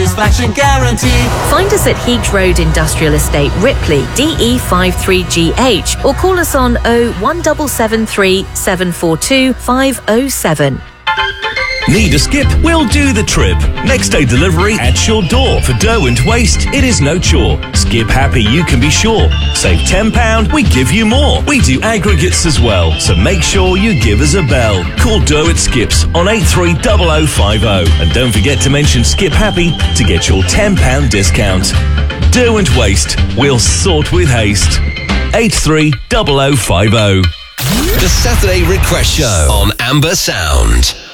satisfaction guarantee. Find us at Heath Road Industrial Estate, Ripley, DE53GH, or call us on 01773 742 507. Need a skip? We'll do the trip. Next day delivery at your door. For dough and waste, it is no chore. Skip happy, you can be sure. Save £10, we give you more. We do aggregates as well, so make sure you give us a bell. Call Dough at Skips on 830050. And don't forget to mention Skip Happy to get your £10 discount. Dough and waste, we'll sort with haste. 830050. The Saturday Request Show on Amber Sound.